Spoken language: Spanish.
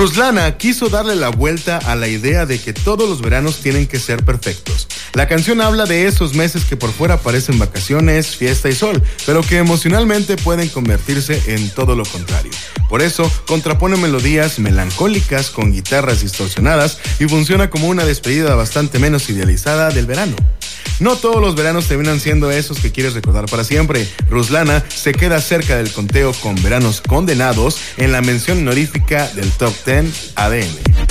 Ruslana quiso darle la vuelta a la idea de que todos los veranos tienen que ser perfectos. La canción habla de esos meses que por fuera parecen vacaciones, fiesta y sol, pero que emocionalmente pueden convertirse en todo lo contrario. Por eso, contrapone melodías melancólicas con guitarras distorsionadas y funciona como una despedida bastante menos idealizada del verano. No todos los veranos terminan siendo esos que quieres recordar para siempre. Ruslana se queda cerca del conteo con Veranos Condenados en la mención honorífica del Top 10 ADN.